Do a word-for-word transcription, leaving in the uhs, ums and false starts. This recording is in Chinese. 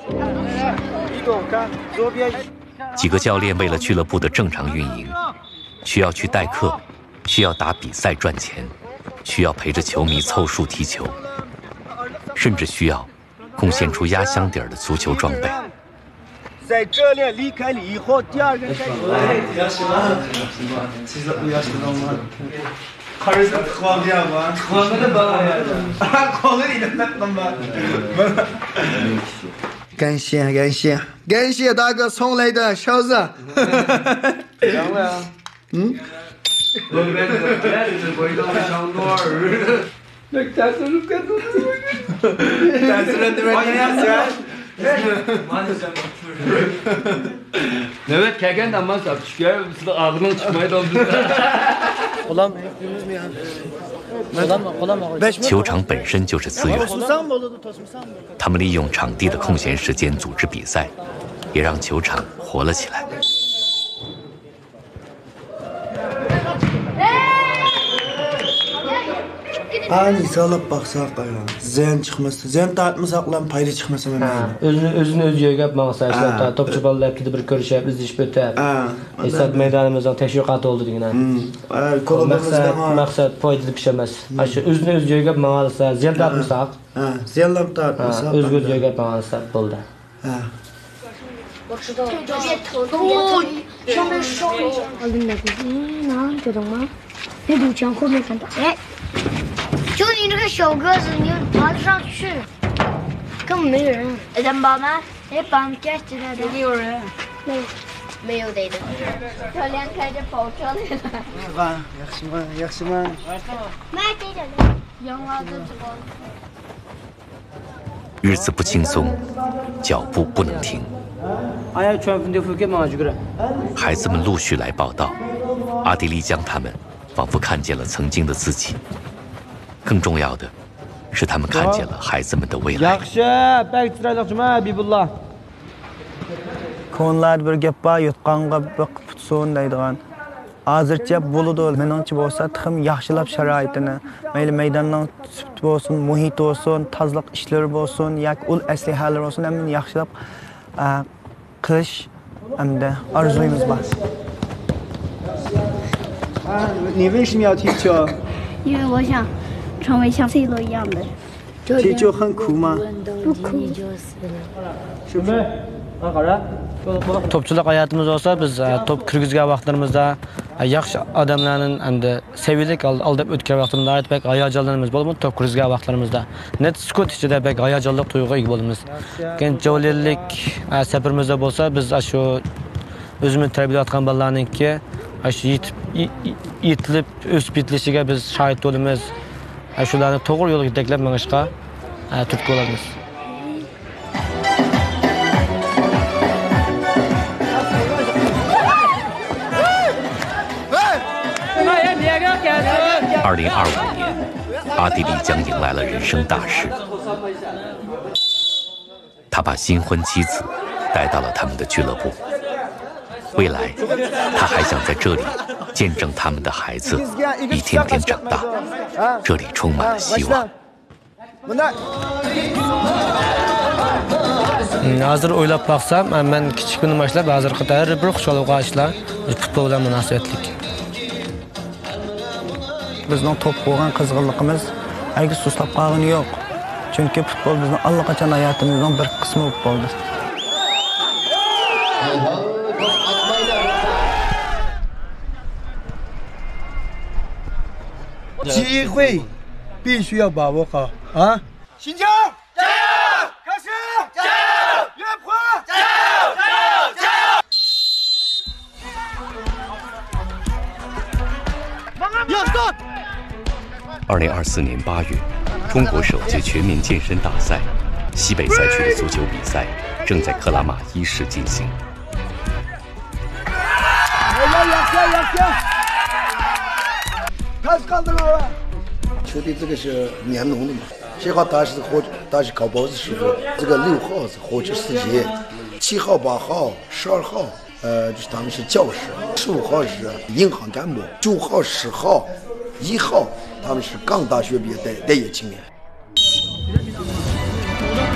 几个教练为了俱乐部的正常运营，需要去代课，需要打比赛赚钱，需要陪着球迷凑数踢球，甚至需要贡献出压箱底儿的足球装备。 在这里离开了以后，第二个开始。感谢感谢感谢大哥送来的勺子。凉了啊。嗯。 Evet, kelken ama sapçıkıyor, bu da ağzından çıkmaya da oldu. 球场本身就是资源，他们利用场地的空闲时间组织比赛，也让球场活了起来。 Ani salab baksak ya. Zen çıkması, zen tartmasaklan payda çıkması mı? Özünü özünü öz yerga maqsadlar, topçu bolalar hepsi bir ko'rishib, izlashib o'tib. Esat maydonimizning tashviqoti oldu degan. Maqsad maqsad foydali ish emas. Shu o'zini o'z yerga maqsadsa, zen tartmasak, ha, zenlam tartmasak, o'zga o'z yerga maqsadsak bo'ldi. Ha. 我知道，这边头都上面烧一下。我领导，嗯，能觉得吗？那堵墙后面看到，哎。 就你这个小个子，你爬得上去，根本没人。人帮吗？哎，帮干起来的。没有人。没有，没有的的。教练开着跑车来了。 吧，yaxshi吗？yaxshi吗？ 买这个的。养娃子这个。 日子不轻松，脚步不能停。孩子们陆续来报道，阿迪丽江他们仿佛看见了曾经的自己。 更重要的是，他们看见了孩子们的未来。 Ko'nlar bir gap bor, yutqanga biqib tutsin deydigan. Hozircha bo'ladi, meningcha bo'lsa, tixim yaxshilab sharoitini, mayli maydonning sifati bo'lsin, muhit bo'lsin, tozalik ishlari bo'lsin, yoki ul aslihalar bo'lsin, hammasini yaxshilab qilish hamda orzuyimiz bor. 你为什么要踢球？ 因为我想。 成为像 C 罗一样的， 踢球很苦吗？ 不苦。 是不是？ Topchilik hayotimiz olsa biz top kirgizgan vaqtlarimizda yaxshi odamlarning endi seviyalik aldab o'tgan vaqtimizda bek hayajonlarimiz bo'lib, top kirgizgan vaqtlarimizda net sukut ichida bek hayajonli tuyg'uga ega bo'lamiz. Keyin javonlik safarimizda bo'lsa biz shu o'zimiz tarbiyalayotgan bolalarningki shu yetib yetilib o'sib yetilishiga biz shohid bo'lamiz. Shularni to'g'ri yo'lga yetaklab mangishga turtki bo'lamiz. 二零二五年，阿地利将迎来了人生大事。他把新婚妻子带到了他们的俱乐部。未来，他还想在这里见证他们的孩子一天天长大。这里充满了希望。 Hozir o'ylab baqsam, men kichikligimdan boshlab hozirgi har bir xushxabar ishlar futbol bilan munosabatlik. Bizning top bo'lgan qizg'inligimiz hargiz sustab qolgani yo'q. Chunki futbol bizning allaqachon hayotimizning bir qismi bo'lib qoldi. 机会必须要把握好啊！新疆加油！开始加油！岳坡加油！加油！加油！要上！ 二零二四年八月，中国首届全民健身大赛西北赛区的足球比赛正在克拉玛依市进行。 开始看这个。球队这个是年农的嘛，七号他是火，他是烤包子师傅，这个六号是火车司机，七号、八号、十二号，呃，就是他们是教师，十五号是银行干部，九号、十号、一号他们是刚大学毕业待待业青年。